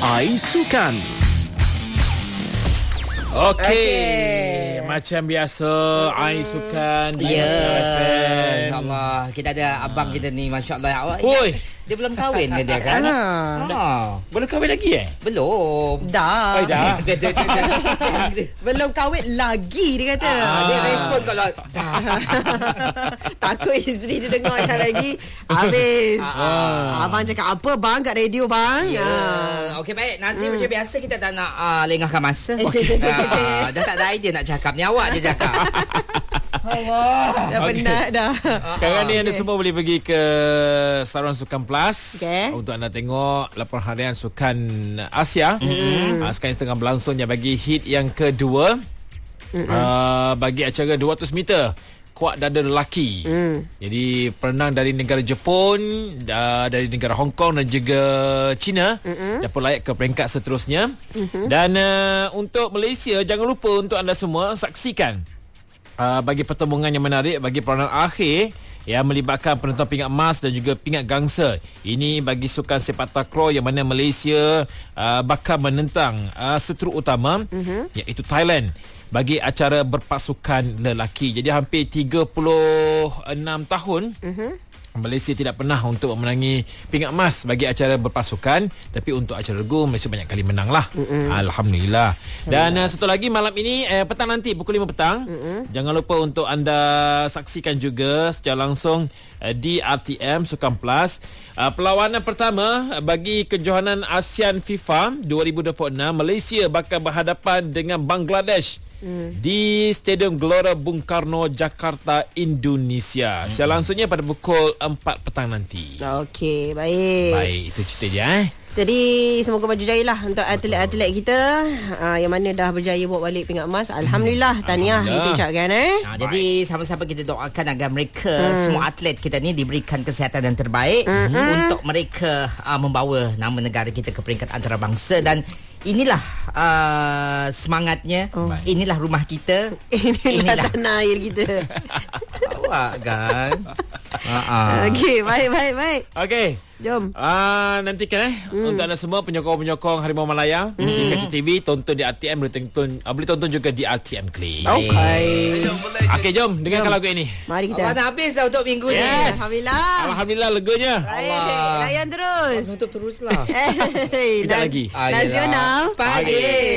Ais Sukan. Okey. Macam biasa, Ais Sukan di Sinar FM. InsyaAllah. Kita ada abang kita ni, Masya Allah. Awak Oi. dia belum kahwin ke dia kan? Belum kahwin lagi Belum. Dah. Dah. Belum kahwin lagi dia kata. Dia respon kalau dah. Takut isteri dia dengar lagi. Habis. Abang cakap apa bang kat radio bang? Okey baik. Nanti macam biasa kita tak nak lengahkan masa. Cik. Dah tak ada idea nak cakap ni. Awak je cakap. Allah. Dah penat dah. Sekarang ni anda semua boleh pergi ke saluran Sukan Plus untuk anda tengok laporan harian Sukan Asia. Sekarang ni tengah berlangsungnya bagi hit yang kedua. Bagi acara 200 meter kuat dada lelaki. Jadi perenang dari negara Jepun, dari negara Hong Kong dan juga China dapat layak ke peringkat seterusnya. Dan untuk Malaysia, jangan lupa untuk anda semua saksikan bagi pertembungan yang menarik bagi peranan akhir yang melibatkan penonton pingat emas dan juga pingat gangsa. Ini bagi sukan sepak takraw yang mana Malaysia bakal menentang seteruk utama iaitu Thailand bagi acara berpasukan lelaki. Jadi hampir 36 tahun Malaysia tidak pernah untuk memenangi pingat emas bagi acara berpasukan, tapi untuk acara regu Malaysia banyak kali menang lah. Alhamdulillah. Dan satu lagi malam ini petang nanti pukul 5 petang, jangan lupa untuk anda saksikan juga secara langsung di RTM Sukan Plus perlawanan pertama bagi kejohanan ASEAN FIFA 2026. Malaysia bakal berhadapan dengan Bangladesh di Stadium Gelora Bung Karno, Jakarta, Indonesia. Secara langsungnya pada pukul 4 petang nanti. Okey, baik. Baik, itu cerita je Jadi semoga maju jaya lah untuk atlet-atlet kita yang mana dah berjaya bawa balik pingat emas. Alhamdulillah, tahniah itu ucapkan jadi sama-sama kita doakan agar mereka semua atlet kita ni diberikan kesihatan yang terbaik untuk mereka membawa nama negara kita ke peringkat antarabangsa. Dan inilah semangatnya. Inilah rumah kita. Inilah tanah air kita. Awak kan. Okey, baik. Okey. Jom. Nantikan untuk anda semua penyokong-penyokong Harimau Malaya di Kecil TV, tonton di RTM, boleh tonton juga di RTM Klik. Okey, jom dengarkan lagu ini. Mari kita. Awak dah habis dah untuk minggu ni. Alhamdulillah leganya. Baik, layan terus. Tutup teruslah. Kejap lagi. Nasional Pagi.